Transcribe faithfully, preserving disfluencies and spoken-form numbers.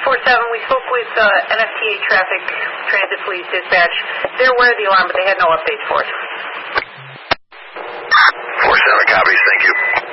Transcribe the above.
four seven, we spoke with uh, N F T A Traffic Transit Police Dispatch. They're aware of the alarm, but they had no updates for us. four seven copies, thank you.